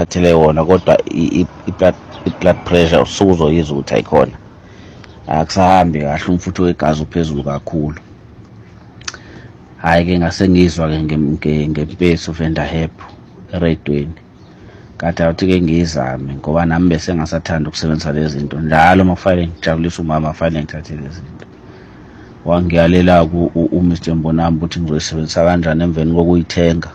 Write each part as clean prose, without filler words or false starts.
ngikuthathele wona kodwa i-blood pressure usuzoyizwa ukuthi ayikhona, akusahambi kahle, umfutho wegazi uphezulu kakhulu. Hhayi-ke ngase ngizwa-ke ngempesi uVendahep eradiyweni, kade awuthi-ke ngiyizame ngoba nami bese ngasathanda ukusebenzisa lezi zinto njalo uma kufanele ngijabulise umama kufanele ngithathe lezi zinto. Wangiyalela-ke uMr Mbonambi ukuthi ngizoyisebenzisa kanjani emveni kokuyithenga.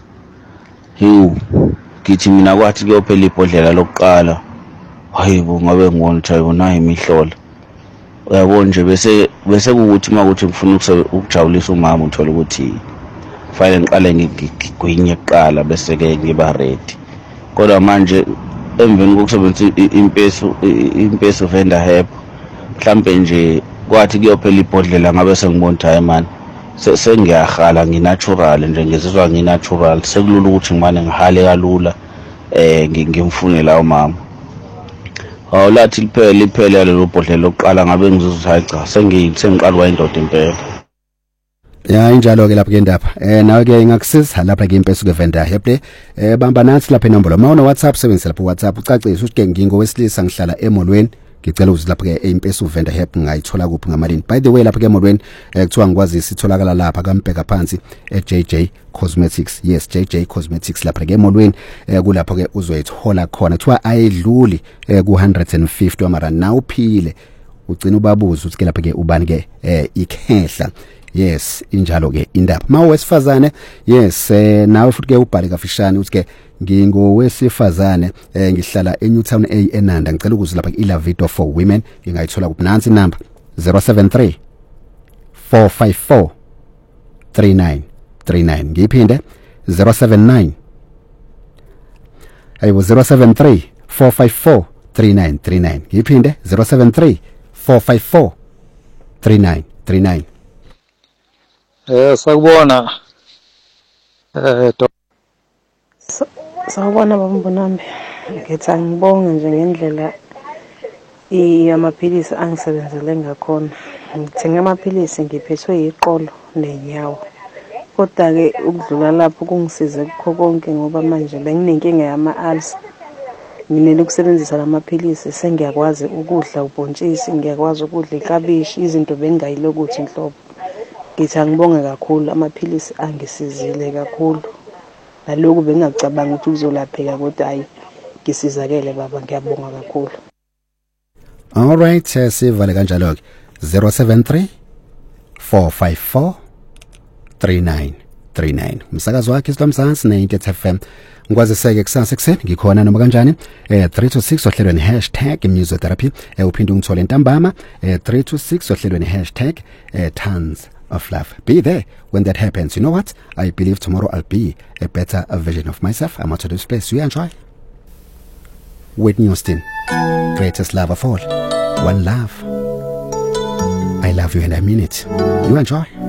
Ngithi mina kwathi kuyophela ibhodlela lokuqala, hayibo ngabe ngibona ukuthi ayibona imihlola. Uyabona nje bese kuwukuthi makuthi ngifuna ukujabulisa umama uthola ukuthi kufanele ngiqale ngigwinye kuqala bese-ke ngiba ready. Kodwa manje emveni kokusebenzisa impesi uVendahep mhlampe nje kwathi kuyophela ibhodlela ngabe sengibona ukuthi hayi man sengiyahala nginatural nje, ngizizwa nginatural, sekulula ukuthi ngimane ngihale kalula ngimfune la umama. Awulathi liphele lelo bhodlela lokuqala ngabe ngizizwa hayi cha sengiqalwa indoda impela. Ya injalo ke lapha ke indaba nawe ke ngakusiza lapha ke impesi kuVendahep le bamba nathi lapha inombolo mawona WhatsApp sebenzisa lapha WhatsApp ucacise ukuthi ke ngingowesilisa ngihlala emolweni ngicela ukuthi lapha ke impesi uVendahep ngayithola kuphi ngamalini. By the way lapha ke emolweni kuthiwa ngikwazi sitholakala lapha kaMbheka phansi JJ Cosmetics. Yes, JJ Cosmetics lapha ke emolweni kulapho ke uzoyithola khona kuthiwa ayidluli ku 150 amarand. Na uphile ugcina ubabuza ukuthi ke lapha ke ubani ke ikhehla. Yes, injalo ke indaba. Mawesifazane yes nawe futhi ke ubhale kafishane uthi ke ngingowesifazane ngihlala eNewtown A eNanda ngicela ukuze lapha iLavito for women ngingayithola kuphi nansi number 073 454 3939 ngiphinde 079 ayibo 073 454 3939 ngiphinde 073 454 3939. Sakubona Sawubona baba Mbonambi, ngithi ngibonge nje ngendlela amaphilisi angisebenzele ngakhona. Ngithenga amaphilisi ngiphethwe iqolo nenyawo, kodwa ke ukudlula lapho kungisize kukho konke ngoba manje benginenkinga yama-ulcer. Nginele ukusebenzisa lamaphilisi sengiyakwazi ukudla ubhontshisi, ngiyakwazi ukudla iklabishi, izinto bengingayilokuthi inhlobo. Ngithi ngibonge kakhulu, amaphilisi angisizile kakhulu. Naloku bengingacabanga ukuthi kuzolapheka kodwa hayi ngisizakele baba, ngiyabonga kakhulu. All right, sivale kanjalo ke 073 454 3939 umsakazo wakhe Islamzansi 90 FM. Ngikwaziseke kusasa ekseni ngikhona noma kanjani 3 to 6 ohlelweni #musictherapy uphinde ungithole ntambama 3 to 6 ohlelweni #tons of love. Be there when that happens. You know what? I believe tomorrow I'll be a better version of myself. I'm out of this place. You enjoy. Whitney Houston, greatest love of all. One love. I love you and I mean it. You enjoy.